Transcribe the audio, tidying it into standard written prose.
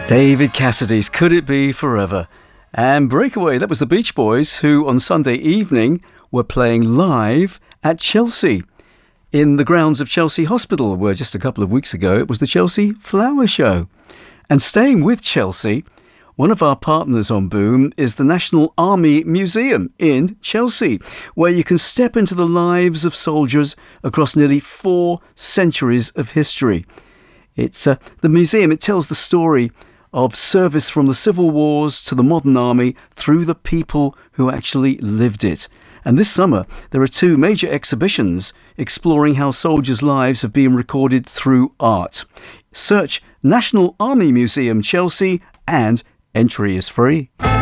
David Cassidy's Could It Be Forever? And Breakaway, that was the Beach Boys, who on Sunday evening were playing live at Chelsea, in the grounds of Chelsea Hospital, where just a couple of weeks ago it was the Chelsea Flower Show. And staying with Chelsea, one of our partners on Boom is the National Army Museum in Chelsea, where you can step into the lives of soldiers across nearly 4 centuries of history. It's the museum, it tells the story of service from the civil wars to the modern army through the people who actually lived it. And this summer, there are 2 major exhibitions exploring how soldiers' lives have been recorded through art. Search National Army Museum Chelsea and entry is free.